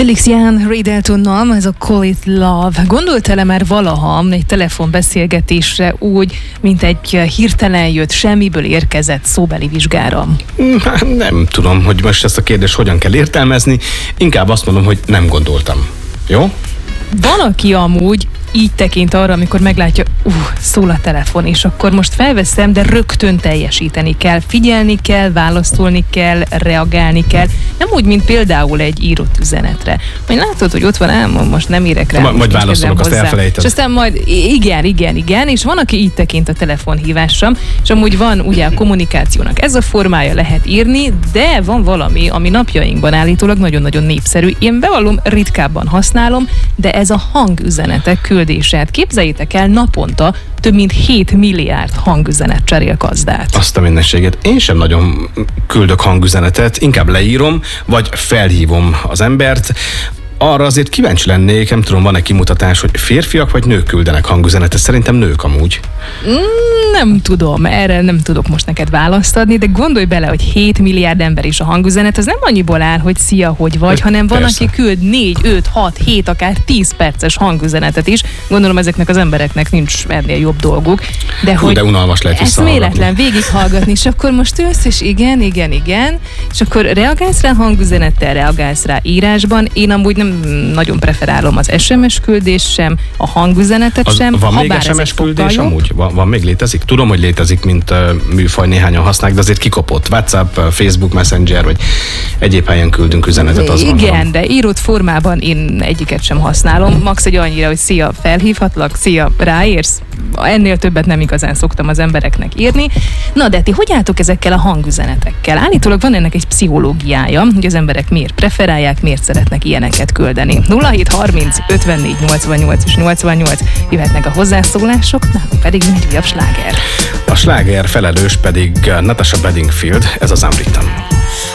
Felix Jan Reid Eltonnal, ez a Call It Love. Gondoltál-e már valaha egy telefonbeszélgetésre úgy, mint egy hirtelen jött, semmiből érkezett szóbeli vizsgára? Nem tudom, hogy most ezt a kérdést hogyan kell értelmezni. Inkább azt mondom, hogy nem gondoltam. Jó? Van, aki amúgy így tekint arra, amikor meglátja, szól a telefon, és akkor most felveszem, de rögtön teljesíteni kell, figyelni kell, válaszolni kell, reagálni kell. Nem úgy, mint például egy írott üzenetre. Majd látod, hogy ott van, most nem írek rá. Majd válaszolok, azt elfelejtem. És aztán majd igen, és van, aki így tekint a telefonhívásra, és amúgy van ugye a kommunikációnak ez a formája, lehet írni, de van valami, ami napjainkban állítólag nagyon-nagyon népszerű. Én bevallom, ritkábban használom, de ez a hangüzenetek küldését. Képzeljétek el, naponta több mint 7 milliárd hangüzenet cserél gazdát. Azt a mindenséget. Én sem nagyon küldök hangüzenetet, inkább leírom, vagy felhívom az embert. Arra azért kíváncsi lennék, nem tudom, van-e kimutatás, hogy férfiak vagy nők küldenek hangüzenetet? Szerintem nők amúgy. Nem tudom, erre nem tudok most neked választ adni, de gondolj bele, hogy 7 milliárd ember is a hangüzenet, az nem annyiból áll, hogy szia, hogy vagy, hanem van, persze, aki küld 4, 5, 6, 7, akár 10 perces hangüzenetet is. Gondolom ezeknek az embereknek nincs ennél jobb dolguk. De unalmas lehet visszahallgatni. Eszméletlen végighallgatni, és akkor most ülsz, és igen, és akkor reagálsz rá hangüzenettel, reagálsz rá írásban. Én amúgy nem nagyon preferálom az SMS küldés sem, a hangüzenetet sem. Van még SMS küldés amúgy? Van még létezik? Tudom, hogy létezik, mint műfaj, néhányan használják, de azért kikopott. WhatsApp, Facebook Messenger, vagy egyéb helyen küldünk üzenetet. Az igen, de írott formában én egyiket sem használom. Max egy annyira, hogy szia, felhívhatlak, szia, ráérsz. Ennél többet nem igazán szoktam az embereknek írni. Na de ti hogy álltok ezekkel a hangüzenetekkel? Állítólag van ennek egy pszichológiája, hogy az emberek miért preferálják, miért szeretnek ilyeneket küldeni. 0730 54 88 és 88 jöhetnek a hozzászólások, nálunk pedig egy újabb sláger. A sláger felelős pedig Natasha Bedingfield, ez az Unwritten.